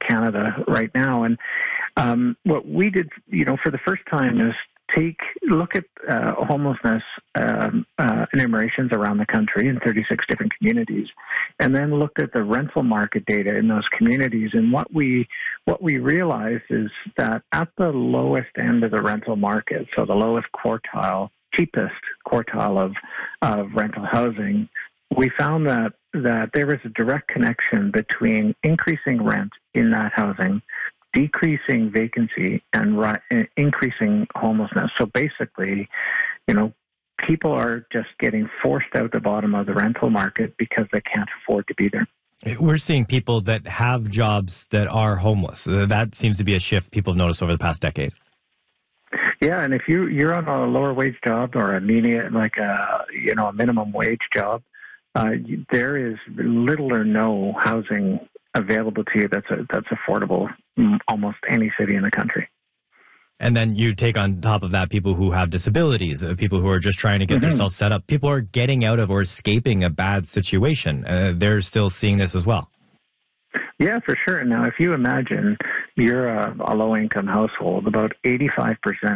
Canada right now. And what we did, for the first time is look at homelessness enumerations around the country in 36 different communities, and then looked at the rental market data in those communities. And what we realized is that at the lowest end of the rental market, so the lowest quartile, cheapest quartile of rental housing, we found that there was a direct connection between increasing rent in that housing, decreasing vacancy, and increasing homelessness. So basically, people are just getting forced out the bottom of the rental market because they can't afford to be there. We're seeing people that have jobs that are homeless. That seems to be a shift people have noticed over the past decade. Yeah, and if you're on a lower wage job or a median, like a minimum wage job, there is little or no housing available to you that's affordable in almost any city in the country. And then you take on top of that people who have disabilities, people who are just trying to get themselves set up. People are getting out of or escaping a bad situation. They're still seeing this as well. Yeah, for sure. Now, if you imagine you're a low-income household, about 85%,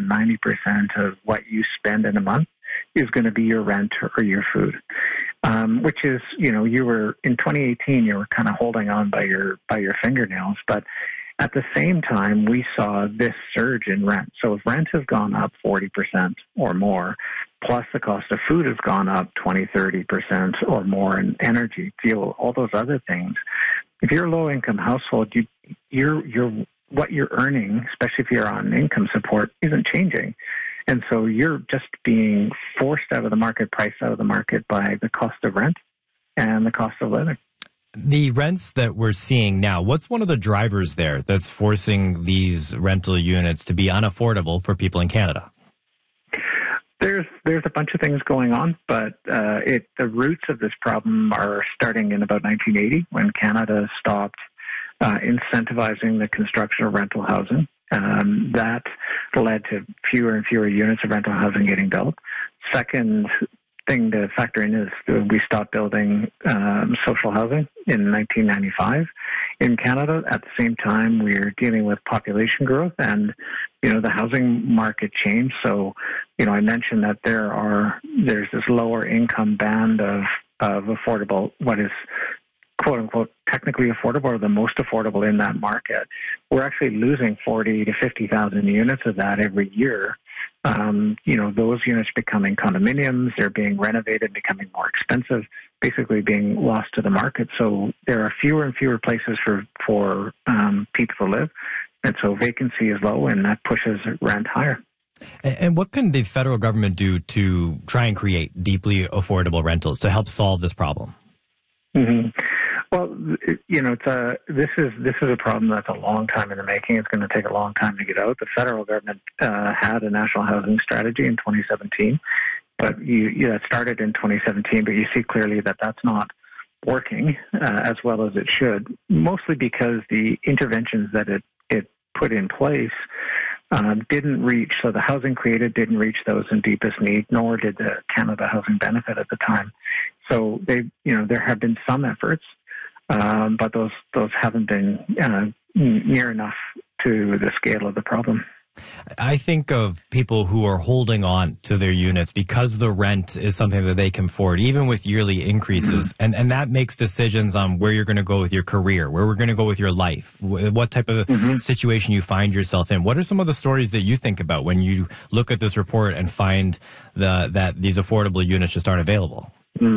90% of what you spend in a month is going to be your rent or your food, which is, you were in 2018, you were kind of holding on by your fingernails. But at the same time, we saw this surge in rent. So if rent has gone up 40% or more, plus the cost of food has gone up 20, 30% or more, and energy, fuel, all those other things. If you're a low-income household, you're what you're earning, especially if you're on income support, isn't changing. And so you're just being forced out of the market, priced out of the market by the cost of rent and the cost of living. The rents that we're seeing now, what's one of the drivers there that's forcing these rental units to be unaffordable for people in Canada? There's a bunch of things going on, but the roots of this problem are starting in about 1980 when Canada stopped incentivizing the construction of rental housing. That led to fewer and fewer units of rental housing getting built. Second thing to factor in is we stopped building social housing in 1995 in Canada. At the same time, we're dealing with population growth and, the housing market changed. So, I mentioned that there's this lower income band of affordable, what is quote unquote technically affordable or the most affordable in that market. We're actually losing 40 to 50,000 units of that every year. Those units becoming condominiums, they're being renovated, becoming more expensive, basically being lost to the market. So there are fewer and fewer places for people to live. And so vacancy is low, and that pushes rent higher. And what can the federal government do to try and create deeply affordable rentals to help solve this problem? Mm-hmm. Well, this is a problem that's a long time in the making. It's going to take a long time to get out. The federal government had a national housing strategy in 2017, but that started in 2017. But you see clearly that that's not working as well as it should, mostly because the interventions that it put in place didn't reach. So the housing created didn't reach those in deepest need, nor did the Canada Housing Benefit at the time. So there have been some efforts, but those haven't been near enough to the scale of the problem. I think of people who are holding on to their units because the rent is something that they can afford, even with yearly increases. Mm-hmm. And that makes decisions on where you're going to go with your career, where we're going to go with your life, what type of situation you find yourself in. What are some of the stories that you think about when you look at this report and find that these affordable units just aren't available?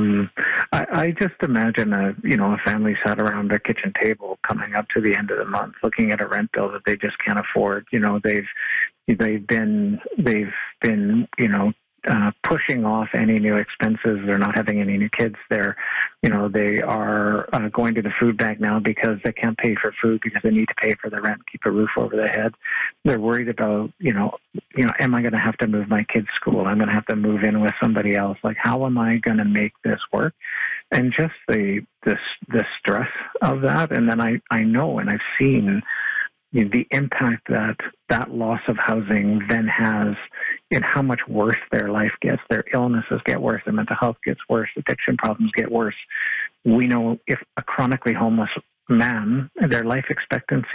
I just imagine a family sat around a kitchen table coming up to the end of the month, looking at a rent bill that they just can't afford. They've been pushing off any new expenses. They're not having any new kids. They are going to the food bank now because they can't pay for food because they need to pay for the rent, keep a roof over their head. They're worried about, am I going to have to move my kid's school? I'm going to have to move in with somebody else. Like, how am I going to make this work? And just the stress of that. And then I know and I've seen the impact that loss of housing then has in how much worse their life gets. Their illnesses get worse, their mental health gets worse, addiction problems get worse. We know if a chronically homeless man, their life expectancy